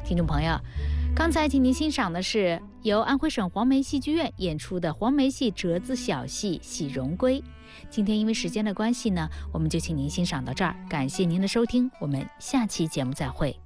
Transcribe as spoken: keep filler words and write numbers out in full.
听众朋友，刚才请您欣赏的是由安徽省黄梅戏剧院演出的黄梅戏折子小戏《喜荣归》。今天因为时间的关系呢，我们就请您欣赏到这儿，感谢您的收听，我们下期节目再会。